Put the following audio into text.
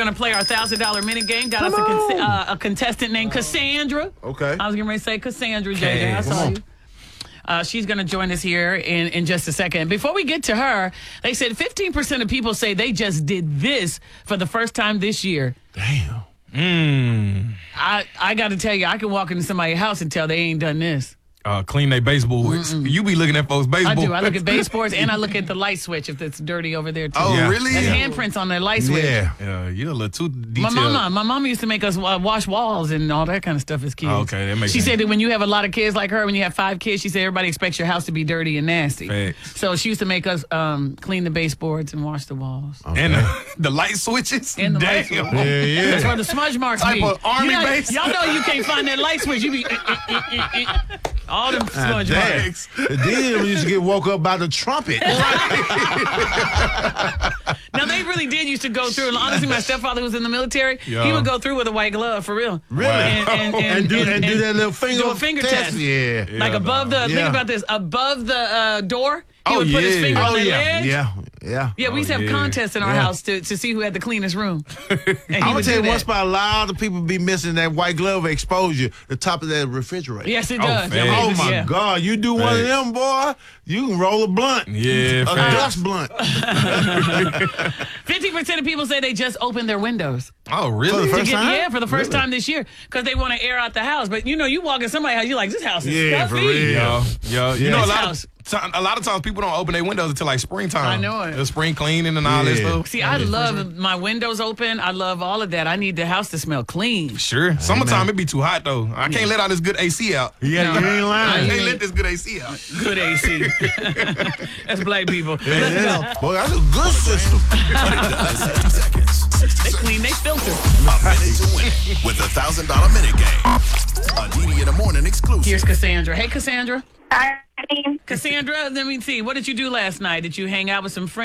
Going to play our $1,000 minute game. Got us a contestant named Cassandra. Okay. I was getting ready to say Cassandra, JJ. I saw you. She's going to join us here in just a second. Before we get to her, they said 15% of people say they just did this for the first time this year. Damn. I got to tell you, I can walk into somebody's house and tell they ain't done this. Clean their baseboards. You be looking at folks' baseboards. I do. I look at baseboards and I look at the light switch if it's dirty over there, too. Oh, Yeah. really? There's handprints on the light switch. Yeah. You're a little too My detailed. mama used to make us wash walls and all that kind of stuff as kids. Oh, okay, that makes She sense. said that when you have a lot of kids like her, when you have 5 kids, she said everybody expects your house to be dirty and nasty. Facts. So she used to make us clean the baseboards and wash the walls. And the light switches. And the Damn. light switch. Yeah. That's where the smudge marks Type be. of army You know, base. Y'all know you can't find that light switch. You be all them smudge marks. And then we used to get woke up by the trumpet. Now, they really did used to go through. And honestly, my stepfather was in the military. Yeah. He would go through with a white glove, for real. Really? And do that little finger, do a finger test. Yeah. Like above the, think Yeah. about this, above the door, he Oh, would put his yeah. finger on the yeah. ledge. Yeah. Yeah, we used to have yeah. contests in our Yeah. house to see who had the cleanest room. And he I'm gonna would tell do you that. one spot a lot of people be missing that white glove exposure, the top of that refrigerator. Yes, it Oh, does. facts. Oh my Yeah. God! You do one of them, boy, you can roll a blunt. Yeah, A facts. dust blunt. 50% of people say they just opened their windows. Oh, really? For the first time? Yeah, for the first time this year, because they want to air out the house. But you know, you walk in somebody's house, you're like, this house is Yeah, for stuffy. real. Yo, you Yeah. know, This a house. lot of times people don't open their windows until like springtime. I know it. The spring cleaning and all that Yeah. stuff. See, I love my windows open. I love all of that. I need the house to smell clean. Sure. Summertime, it be too hot, though. I can't let all this good AC out. Yeah, No. you ain't I lying. can't let this good AC out. Good AC. That's black people. Let's go. Boy, that's a good system. 60 seconds. They clean, they filter. A minute to win it with the $1,000 minute game. A DD in the morning exclusive. Here's Cassandra. Hey, Cassandra. Hi. Cassandra, let me see. What did you do last night? Did you hang out with some friends?